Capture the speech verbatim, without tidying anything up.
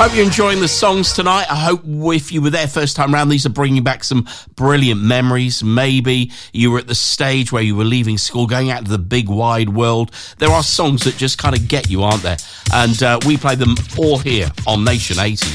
Hope you're enjoying the songs tonight. I hope if you were there first time round, these are bringing back some brilliant memories. Maybe you were at the stage where you were leaving school, going out into the big wide world. There are songs that just kind of get you, aren't there? And uh, we play them all here on Nation eighty.